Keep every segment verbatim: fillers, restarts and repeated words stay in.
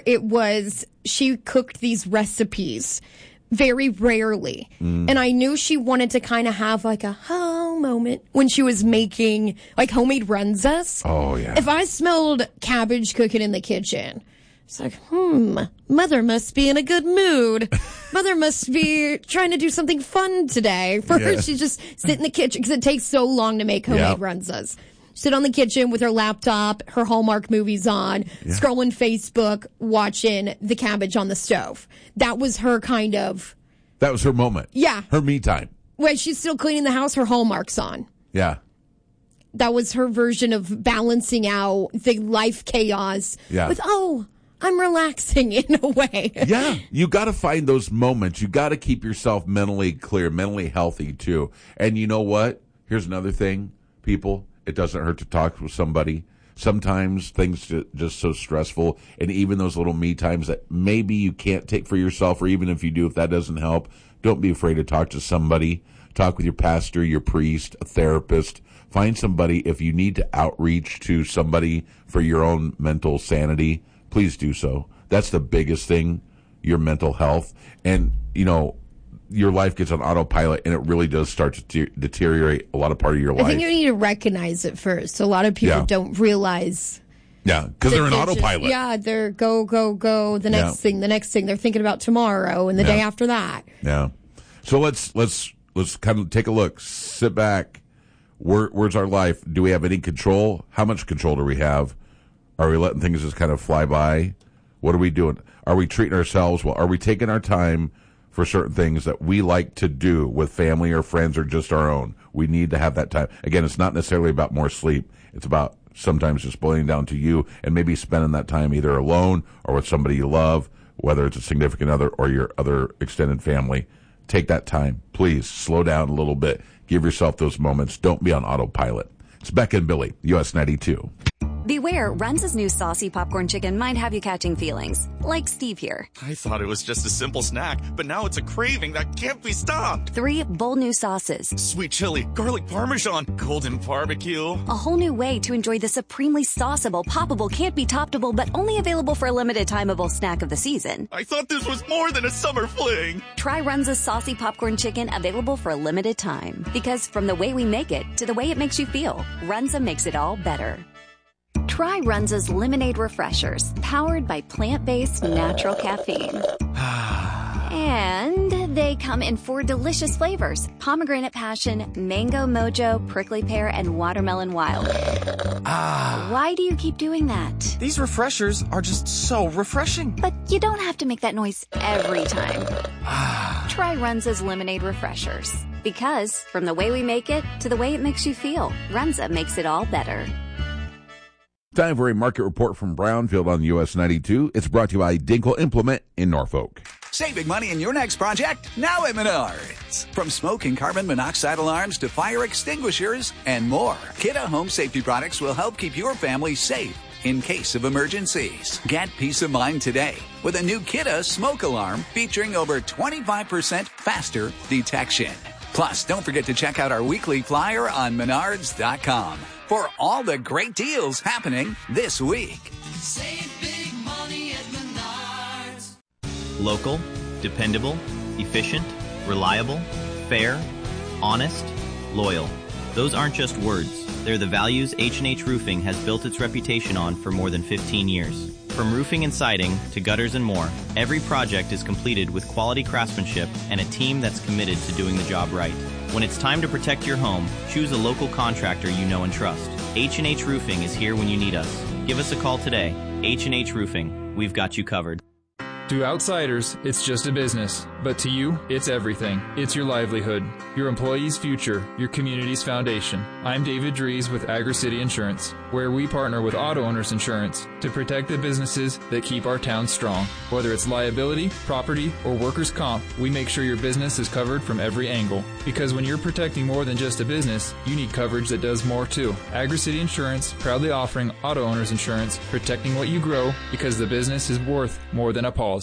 it was she cooked these recipes very rarely. Mm. And I knew she wanted to kind of have like a oh moment when she was making like homemade renzas. Oh, yeah. If I smelled cabbage cooking in the kitchen, it's like, hmm, Mother must be in a good mood. Mother must be trying to do something fun today. For her, Yeah. she just sit in the kitchen because it takes so long to make homemade Yep. renzas. Sit on the kitchen with her laptop, her Hallmark movies on, Yeah. scrolling Facebook, watching the cabbage on the stove. That was her kind of... That was her moment. Yeah. Her me time. When she's still cleaning the house, her Hallmark's on. Yeah. That was her version of balancing out the life chaos Yeah. with, oh, I'm relaxing in a way. Yeah. You got to find those moments. You got to keep yourself mentally clear, mentally healthy, too. And you know what? Here's another thing, people. It doesn't hurt to talk with somebody. Sometimes things are just so stressful, and even those little me times that maybe you can't take for yourself, or even if you do, if that doesn't help, don't be afraid to talk to somebody. Talk with your pastor, your priest, a therapist. Find somebody. If you need to outreach to somebody for your own mental sanity, please do so. That's the biggest thing, your mental health. And, you know, your life gets on autopilot, and it really does start to te- deteriorate a lot of part of your life. I think you need to recognize it first. A lot of people Yeah. don't realize. Yeah, because they're in they're just- autopilot. yeah, they're go, go, go, the next Yeah. thing, the next thing. They're thinking about tomorrow and the Yeah. day after that. Yeah. So let's let's let's kind of take a look. Sit back. Where, where's our life? Do we have any control? How much control do we have? Are we letting things just kind of fly by? What are we doing? Are we treating ourselves well? Are we taking our time for certain things that we like to do with family or friends or just our own? We need to have that time. Again, it's not necessarily about more sleep. It's about sometimes just boiling down to you and maybe spending that time either alone or with somebody you love, whether it's a significant other or your other extended family. Take that time. Please slow down a little bit. Give yourself those moments. Don't be on autopilot. It's Becca and Billy, U S ninety-two. Beware, Runza's new saucy popcorn chicken might have you catching feelings. Like Steve here. I thought it was just a simple snack, but now it's a craving that can't be stopped. Three bold new sauces. Sweet chili, garlic parmesan, golden barbecue. A whole new way to enjoy the supremely sauceable, poppable, can't be toppable, but only available for a limited timeable snack of the season. I thought this was more than a summer fling. Try Runza's saucy popcorn chicken, available for a limited time. Because from the way we make it to the way it makes you feel, Runza makes it all better. Try Runza's Lemonade Refreshers, powered by plant-based natural caffeine. And they come in four delicious flavors: pomegranate passion, mango mojo, prickly pear, and watermelon wild. Ah. Why do you keep doing that? These refreshers are just so refreshing. But you don't have to make that noise every time. Try Runza's Lemonade Refreshers. Because from the way we make it to the way it makes you feel, Runza makes it all better. Time for a market report from Brownfield on U S ninety-two. It's brought to you by Dinkle Implement in Norfolk. Save big money in your next project now at Menards. From smoke and carbon monoxide alarms to fire extinguishers and more, Kidde Home Safety products will help keep your family safe in case of emergencies. Get peace of mind today with a new Kidde smoke alarm featuring over twenty-five percent faster detection. Plus, don't forget to check out our weekly flyer on menards dot com for all the great deals happening this week. Save big money at Menards. Local, dependable, efficient, reliable, fair, honest, loyal. Those aren't just words. They're the values H and H Roofing has built its reputation on for more than fifteen years. From roofing and siding to gutters and more, every project is completed with quality craftsmanship and a team that's committed to doing the job right. When it's time to protect your home, choose a local contractor you know and trust. H and H Roofing is here when you need us. Give us a call today. H and H Roofing. We've got you covered. To outsiders, it's just a business, but to you, it's everything. It's your livelihood, your employees' future, your community's foundation. I'm David Dries with Agri-City Insurance, where we partner with Auto Owners Insurance to protect the businesses that keep our town strong. Whether it's liability, property, or workers' comp, we make sure your business is covered from every angle. Because when you're protecting more than just a business, you need coverage that does more too. Agri-City Insurance, proudly offering Auto Owners Insurance, protecting what you grow because the business is worth more than a policy.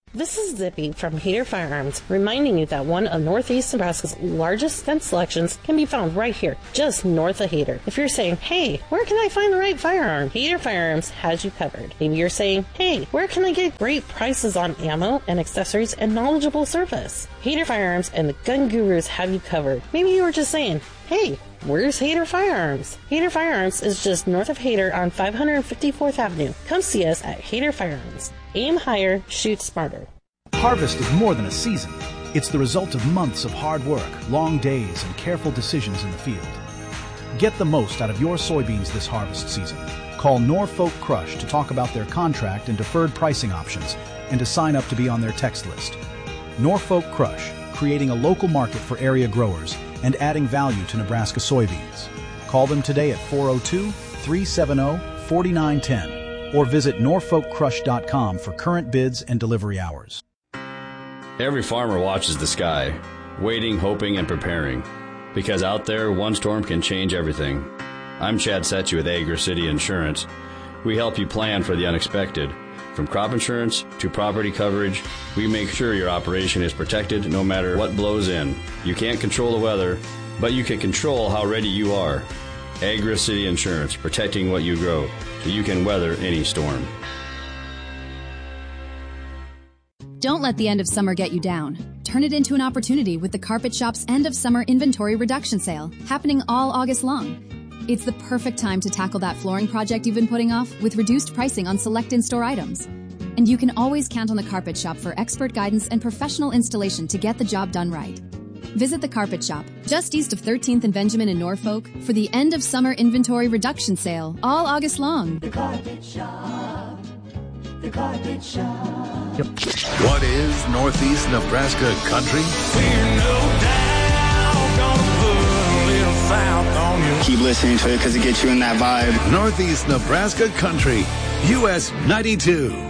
This is Zippy from Hader Firearms, reminding you that one of Northeast Nebraska's largest gun selections can be found right here, just north of Hader. If you're saying, hey, where can I find the right firearm? Hader Firearms has you covered. Maybe you're saying, hey, where can I get great prices on ammo and accessories and knowledgeable service? Hader Firearms and the Gun Gurus have you covered. Maybe you were just saying, hey, where's Hader Firearms? Hader Firearms is just north of Hader on five hundred fifty-fourth Avenue. Come see us at Hader Firearms. Aim higher, shoot smarter. Harvest is more than a season. It's the result of months of hard work, long days, and careful decisions in the field. Get the most out of your soybeans this harvest season. Call Norfolk Crush to talk about their contract and deferred pricing options and to sign up to be on their text list. Norfolk Crush, creating a local market for area growers and adding value to Nebraska soybeans. Call them today at four oh two, three seven zero, four nine one zero or visit norfolk crush dot com for current bids and delivery hours. Every farmer watches the sky, waiting, hoping, and preparing, because out there, one storm can change everything. I'm Chad Setchy with Agri City Insurance. We help you plan for the unexpected. From crop insurance to property coverage, we make sure your operation is protected no matter what blows in. You can't control the weather, but you can control how ready you are. Agri City Insurance, protecting what you grow, so you can weather any storm. Don't let the end of summer get you down. Turn it into an opportunity with the Carpet Shop's end of summer inventory reduction sale, happening all August long. It's the perfect time to tackle that flooring project you've been putting off with reduced pricing on select in-store items. And you can always count on the Carpet Shop for expert guidance and professional installation to get the job done right. Visit the Carpet Shop, just east of thirteenth and Benjamin in Norfolk, for the end of summer inventory reduction sale, all August long. The Carpet Shop. The Carpet Shop. Yep. What is Northeast Nebraska country? Fear no doubt, gonna put a little south on you. Keep listening to it because it gets you in that vibe. Northeast Nebraska country, U S ninety-two.